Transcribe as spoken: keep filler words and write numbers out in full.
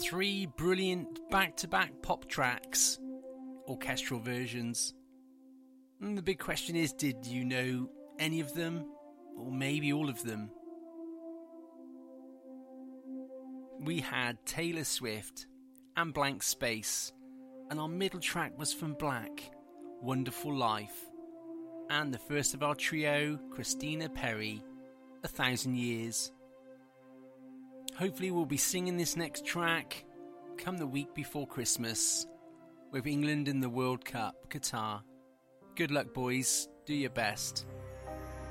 Three brilliant back-to-back pop tracks, orchestral versions. And the big question is, did you know any of them? Or maybe all of them? We had Taylor Swift and Blank Space, and our middle track was from Black, Wonderful Life, and the first of our trio, Christina Perri, A Thousand Years. Hopefully we'll be singing this next track come the week before Christmas, with England in the World Cup, Qatar. Good luck, boys. Do your best.